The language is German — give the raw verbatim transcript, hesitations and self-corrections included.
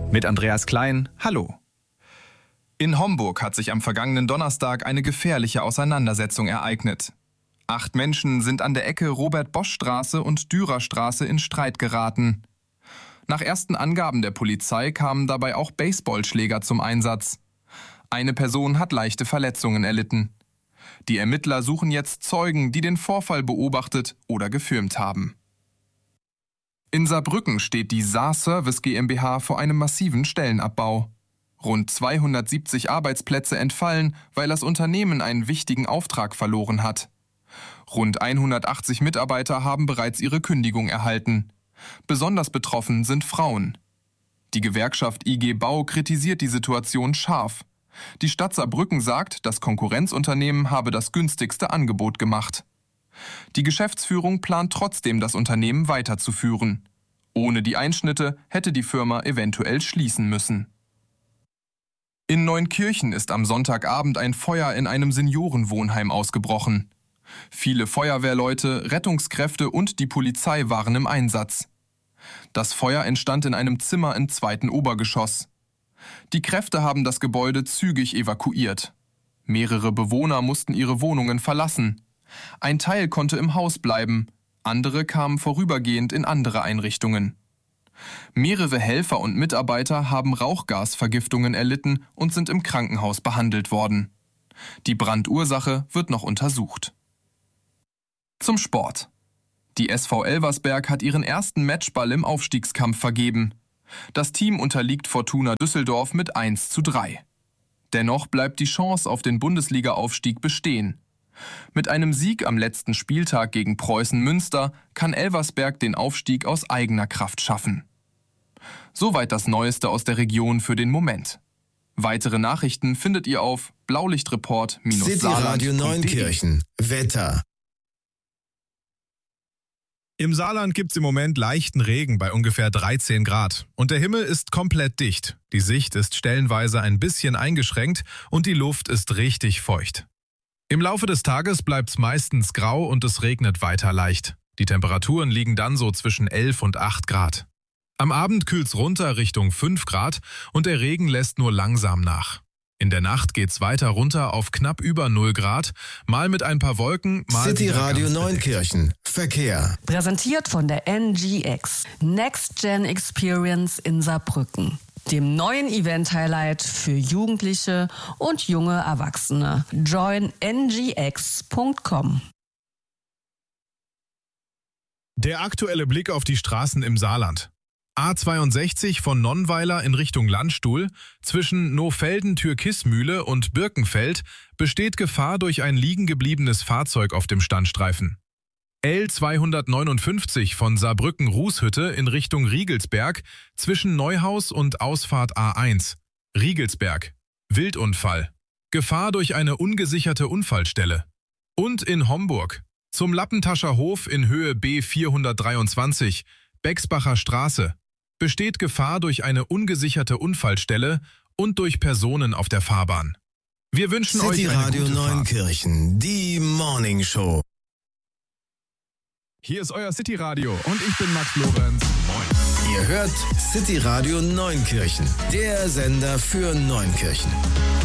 Mit Andreas Klein, hallo. In Homburg hat sich am vergangenen Donnerstag eine gefährliche Auseinandersetzung ereignet. Acht Menschen sind an der Ecke Robert-Bosch-Straße und Dürerstraße in Streit geraten. Nach ersten Angaben der Polizei kamen dabei auch Baseballschläger zum Einsatz. Eine Person hat leichte Verletzungen erlitten. Die Ermittler suchen jetzt Zeugen, die den Vorfall beobachtet oder gefilmt haben. In Saarbrücken steht die Saar Service GmbH vor einem massiven Stellenabbau. Rund zweihundertsiebzig Arbeitsplätze entfallen, weil das Unternehmen einen wichtigen Auftrag verloren hat. Rund hundertachtzig Mitarbeiter haben bereits ihre Kündigung erhalten. Besonders betroffen sind Frauen. Die Gewerkschaft I G Bau kritisiert die Situation scharf. Die Stadt Saarbrücken sagt, das Konkurrenzunternehmen habe das günstigste Angebot gemacht. Die Geschäftsführung plant trotzdem, das Unternehmen weiterzuführen. Ohne die Einschnitte hätte die Firma eventuell schließen müssen. In Neunkirchen ist am Sonntagabend ein Feuer in einem Seniorenwohnheim ausgebrochen. Viele Feuerwehrleute, Rettungskräfte und die Polizei waren im Einsatz. Das Feuer entstand in einem Zimmer im zweiten Obergeschoss. Die Kräfte haben das Gebäude zügig evakuiert. Mehrere Bewohner mussten ihre Wohnungen verlassen. Ein Teil konnte im Haus bleiben, andere kamen vorübergehend in andere Einrichtungen. Mehrere Helfer und Mitarbeiter haben Rauchgasvergiftungen erlitten und sind im Krankenhaus behandelt worden. Die Brandursache wird noch untersucht. Zum Sport. Die S V Elversberg hat ihren ersten Matchball im Aufstiegskampf vergeben. Das Team unterliegt Fortuna Düsseldorf mit eins zu drei. Dennoch bleibt die Chance auf den Bundesliga-Aufstieg bestehen. Mit einem Sieg am letzten Spieltag gegen Preußen Münster kann Elversberg den Aufstieg aus eigener Kraft schaffen. Soweit das Neueste aus der Region für den Moment. Weitere Nachrichten findet ihr auf blaulichtreport Bindestrich saarland City Radio Neunkirchen. Wetter. Im Saarland gibt's im Moment leichten Regen bei ungefähr dreizehn Grad. Und der Himmel ist komplett dicht. Die Sicht ist stellenweise ein bisschen eingeschränkt und die Luft ist richtig feucht. Im Laufe des Tages bleibt's meistens grau und es regnet weiter leicht. Die Temperaturen liegen dann so zwischen elf und acht Grad. Am Abend kühlt's runter Richtung fünf Grad und der Regen lässt nur langsam nach. In der Nacht geht's weiter runter auf knapp über null Grad, mal mit ein paar Wolken, mal City Radio Neunkirchen. Verkehr. Präsentiert von der N G X. Next Gen Experience in Saarbrücken. Dem neuen Event-Highlight für Jugendliche und junge Erwachsene. join n g x punkt com. Der aktuelle Blick auf die Straßen im Saarland. A zweiundsechzig von Nonnweiler in Richtung Landstuhl, zwischen Nohfelden-Türkismühle und Birkenfeld besteht Gefahr durch ein liegen gebliebenes Fahrzeug auf dem Standstreifen. L zweihundertneunundfünfzig von Saarbrücken-Rußhütte in Richtung Riegelsberg, zwischen Neuhaus und Ausfahrt A eins. Riegelsberg. Wildunfall. Gefahr durch eine ungesicherte Unfallstelle. Und in Homburg. Zum Lappentascher Hof in Höhe B vierhundertdreiundzwanzig, Bexbacher Straße. Besteht Gefahr durch eine ungesicherte Unfallstelle und durch Personen auf der Fahrbahn. Wir wünschen City euch eine Radio gute Fahrt. Neunkirchen, die Morning Show. Hier ist euer City Radio und ich bin Max Lorenz. Moin. Ihr hört City Radio Neunkirchen, der Sender für Neunkirchen.